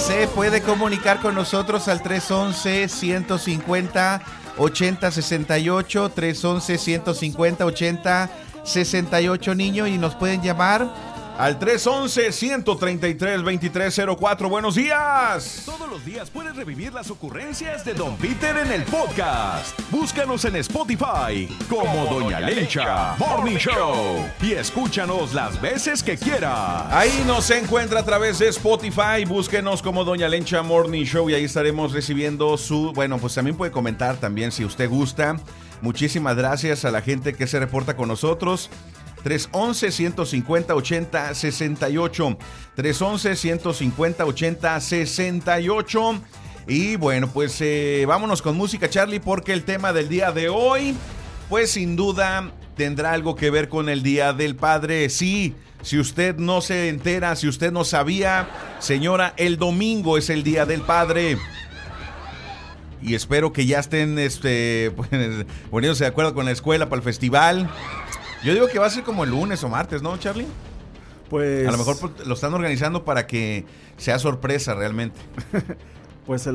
Se puede comunicar con nosotros al 311-150-8068, 311-150-8068, niño, y nos pueden llamar al 311-133-2304. ¡Buenos días! Todos los días puedes revivir las ocurrencias de Don Peter en el podcast. Búscanos en Spotify como Doña Lencha Morning Show y escúchanos las veces que quieras. Ahí nos encuentra a través de Spotify. Búsquenos como Doña Lencha Morning Show y ahí estaremos recibiendo su... Bueno, pues también puede comentar también si usted gusta. Muchísimas gracias a la gente que se reporta con nosotros. 311-150-8068. 311-150-8068. Y bueno, pues vámonos con música, Charlie, porque el tema del día de hoy, pues sin duda tendrá algo que ver con el Día del Padre. Sí, si usted no se entera, si usted no sabía, señora, el domingo es el Día del Padre. Y espero que ya estén poniéndose de acuerdo con la escuela para el festival. Yo digo que va a ser como el lunes o martes, ¿no, Charlie? Pues... A lo mejor lo están organizando para que sea sorpresa realmente. Pues